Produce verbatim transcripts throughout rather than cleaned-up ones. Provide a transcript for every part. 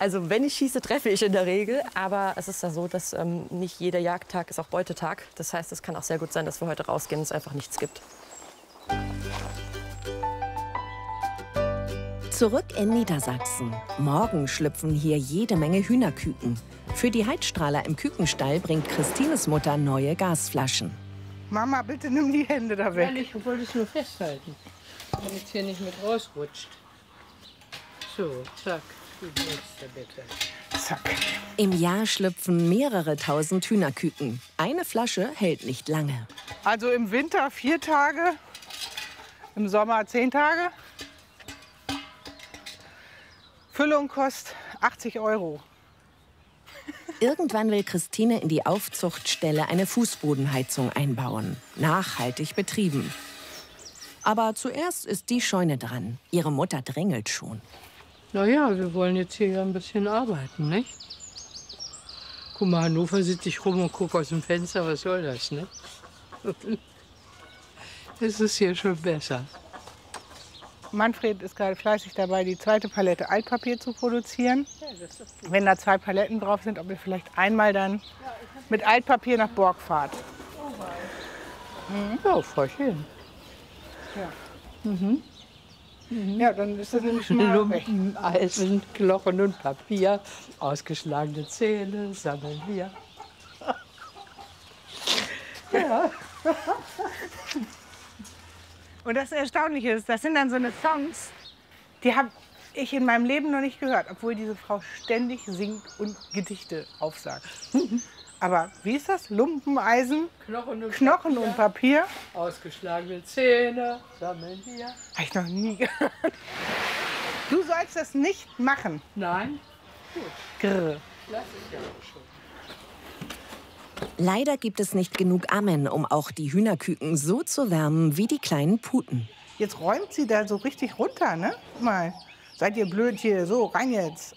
Also wenn ich schieße, treffe ich in der Regel. Aber es ist ja so, dass ähm, nicht jeder Jagdtag ist auch Beutetag. Das heißt, es kann auch sehr gut sein, dass wir heute rausgehen und es einfach nichts gibt. Zurück in Niedersachsen. Morgen schlüpfen hier jede Menge Hühnerküken. Für die Heizstrahler im Kükenstall bringt Christines Mutter neue Gasflaschen. Mama, bitte nimm die Hände da weg. Ja, ich wollte es nur festhalten, damit es hier nicht mit rausrutscht. So, zack, die nächste bitte. Zack. Im Jahr schlüpfen mehrere tausend Hühnerküken. Eine Flasche hält nicht lange. Also im Winter vier Tage, im Sommer zehn Tage. Füllung kostet achtzig Euro. Irgendwann will Christine in die Aufzuchtstelle eine Fußbodenheizung einbauen. Nachhaltig betrieben. Aber zuerst ist die Scheune dran. Ihre Mutter drängelt schon. Na ja, wir wollen jetzt hier ein bisschen arbeiten, nicht? Guck mal, Hannover sitze ich rum und gucke aus dem Fenster, was soll das, ne? Es ist hier schon besser. Manfred ist gerade fleißig dabei, die zweite Palette Altpapier zu produzieren. Wenn da zwei Paletten drauf sind, ob ihr vielleicht einmal dann mit Altpapier nach Borg fahrt. Mhm. Ja, fahr ich hin. Ja. Mhm. Mhm. Ja, dann ist das nämlich schon mal weg. Lumpen, Eisen, Knochen und Papier, ausgeschlagene Zähne sammeln wir. Ja. Und das Erstaunliche ist, das sind dann so eine Songs, die habe ich in meinem Leben noch nicht gehört, obwohl diese Frau ständig singt und Gedichte aufsagt. Aber wie ist das? Lumpen, Eisen, Knochen und Knochen Papier. und Papier? Ausgeschlagene Zähne sammeln wir. Habe ich noch nie gehört. Du sollst das nicht machen. Nein? Gut. Grrr. Lass ich ja auch schon. Leider gibt es nicht genug Ammen, um auch die Hühnerküken so zu wärmen wie die kleinen Puten. Jetzt räumt sie da so richtig runter, ne? Mal, seid ihr blöd hier? So, rein jetzt.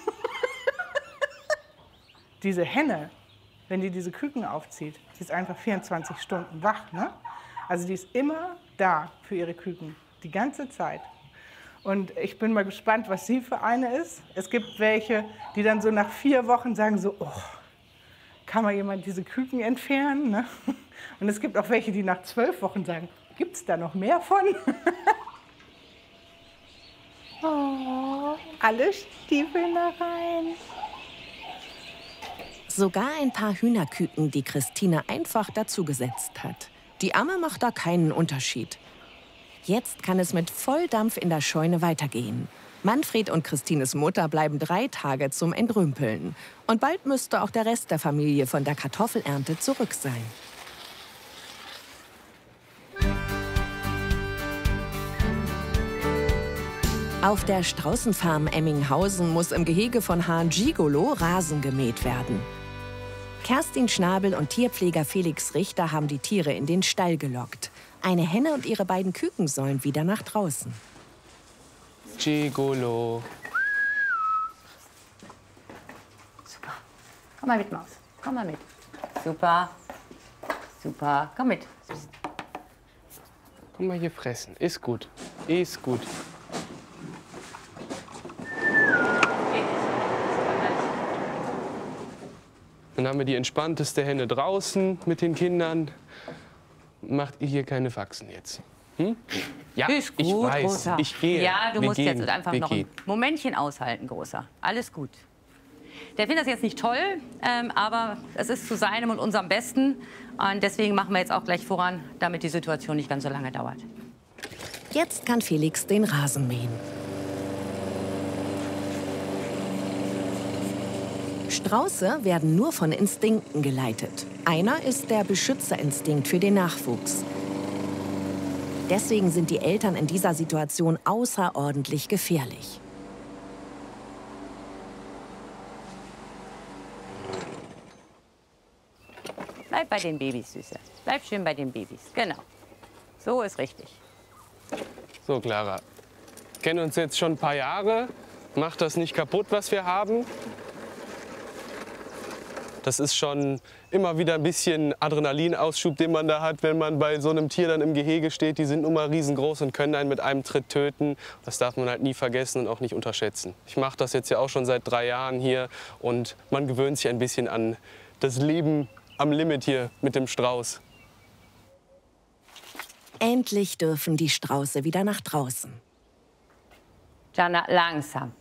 Diese Henne, wenn die diese Küken aufzieht, die ist einfach vierundzwanzig Stunden wach, ne? Also die ist immer da für ihre Küken, die ganze Zeit. Und ich bin mal gespannt, was sie für eine ist. Es gibt welche, die dann so nach vier Wochen sagen so, oh, kann mal jemand diese Küken entfernen? Ne? Und es gibt auch welche, die nach zwölf Wochen sagen, gibt es da noch mehr von? Oh, alle Stiefel da rein. Sogar ein paar Hühnerküken, die Christine einfach dazugesetzt hat. Die Amme macht da keinen Unterschied. Jetzt kann es mit Volldampf in der Scheune weitergehen. Manfred und Christines Mutter bleiben drei Tage zum Entrümpeln. Und bald müsste auch der Rest der Familie von der Kartoffelernte zurück sein. Auf der Straußenfarm Emminghausen muss im Gehege von Hahn Gigolo Rasen gemäht werden. Kerstin Schnabel und Tierpfleger Felix Richter haben die Tiere in den Stall gelockt. Eine Henne und ihre beiden Küken sollen wieder nach draußen. Gigolo. Super. Komm mal mit, Maus. Komm mal mit. Super. Super. Komm mit. Guck mal hier fressen. Ist gut. Ist gut. Dann haben wir die entspannteste Henne draußen mit den Kindern. Macht ihr hier keine Faxen jetzt? Hm? Ja, Ist gut, ich weiß. Großer. Ich gehe. Ja, du Wir musst gehen. jetzt einfach Wir noch gehen. ein Momentchen aushalten, Großer. Alles gut. Der findet das jetzt nicht toll, ähm, aber es ist zu seinem und unserem Besten. Und deswegen machen wir jetzt auch gleich voran, damit die Situation nicht ganz so lange dauert. Jetzt kann Felix den Rasen mähen. Strauße werden nur von Instinkten geleitet. Einer ist der Beschützerinstinkt für den Nachwuchs. Deswegen sind die Eltern in dieser Situation außerordentlich gefährlich. Bleib bei den Babys, Süße. Bleib schön bei den Babys. Genau. So ist richtig. So, Clara. Kennen uns jetzt schon ein paar Jahre. Macht das nicht kaputt, was wir haben. Das ist schon immer wieder ein bisschen Adrenalinausschub, den man da hat, wenn man bei so einem Tier dann im Gehege steht. Die sind nun mal riesengroß und können einen mit einem Tritt töten. Das darf man halt nie vergessen und auch nicht unterschätzen. Ich mache das jetzt ja auch schon seit drei Jahren hier und man gewöhnt sich ein bisschen an das Leben am Limit hier mit dem Strauß. Endlich dürfen die Strauße wieder nach draußen. Jana, langsam.